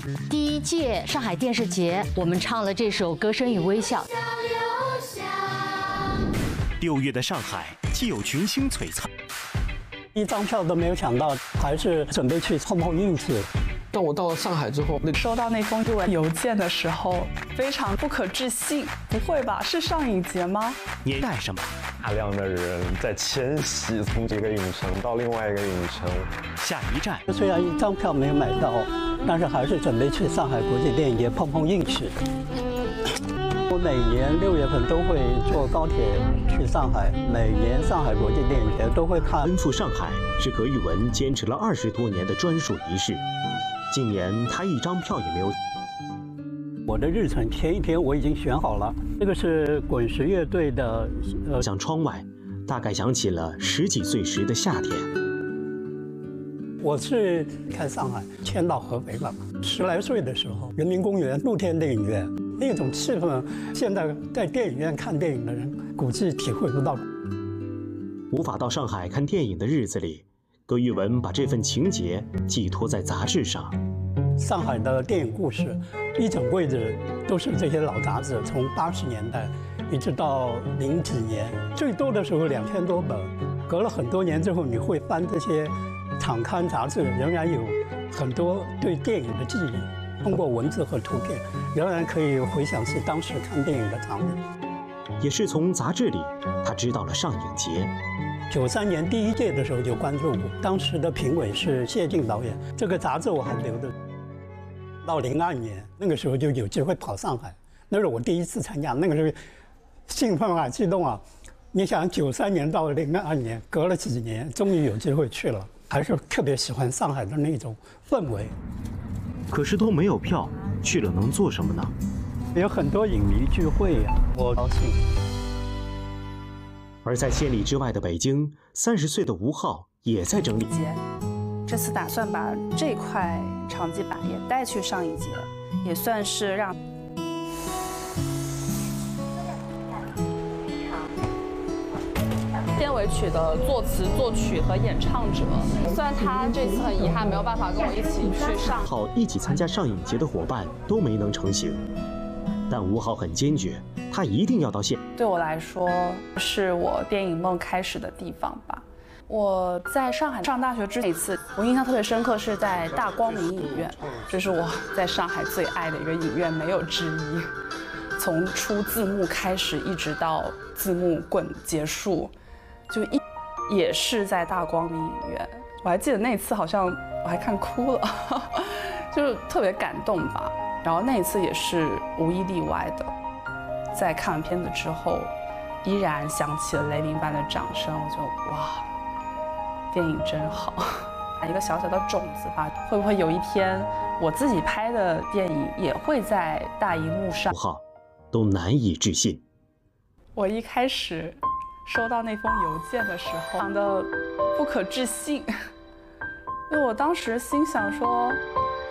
第1届上海电视节，我们唱了这首《歌声与微笑》。 6月的上海，既有群星璀璨， 一张票都没有抢到，还是准备去碰碰运气。 当我到了上海之后， 收到那封邮件的时候，非常不可置信。不会吧？是上影节吗？ 年代什么？ 大量的人在迁徙，从这个影城到另外一个影城。 下一站， 虽然一张票没有买到，但是还是准备去上海国际电影节碰碰运气。我每年6月份都会坐高铁去上海，每年上海国际电影节都会看。 奔赴上海是葛宇文坚持了20多年的专属仪式。今年他一张票也没有。 我的日程前一天我已经选好了，这个是滚石乐队的。 向窗外，大概想起了10几岁时的夏天。 我是看上海迁到合肥了，10来岁的时候，人民公园露天电影院那种气氛，现在在电影院看电影的人估计体会不到。 无法到上海看电影的日子里，葛宇文把这份情结寄托在杂志上。 上海的电影故事，一整柜子都是这些老杂志，从80年代一直到00几年，最多的时候2000多本。隔了很多年之后，你会翻这些场刊杂志，仍然有很多对电影的记忆。通过文字和图片，仍然可以回想起当时看电影的场景。 也是从杂志里，他知道了上影节。 93年第1届的时候就关注过，当时的评委是谢晋导演，这个杂志我还留着。到02年，那个时候就有机会跑上海，那是我第一次参加，那个时候兴奋啊，激动啊！你想93年到02年，隔了几年，终于有机会去了，还是特别喜欢上海的那种氛围。 可是都没有票，去了能做什么呢？ 有很多影迷聚会呀，我高兴。 而在千里之外的北京，30岁的吴昊也在整理。 这次打算把这块长记板也带去上影节，也算是让。 片尾曲的作词、作曲和演唱者，虽然他这次很遗憾没有办法跟我一起去上， 好一起参加上影节的伙伴都没能成行，但吴昊很坚决，他一定要到现。 对我来说，是我电影梦开始的地方吧。我在上海上大学之前一次，我印象特别深刻，是在大光明影院，这是我在上海最爱的一个影院，没有之一。从出字幕开始，一直到字幕滚结束，也是在大光明影院。我还记得那次好像我还看哭了，就是特别感动吧。然后那一次也是无一例外的，在看完片子之后，依然响起了雷鸣般的掌声。我就哇，电影真好，一个小小的种子吧。会不会有一天我自己拍的电影也会在大荧幕上？ 吴昊都难以置信。 我一开始收到那封邮件的时候，非常的不可置信，因为我当时心想说，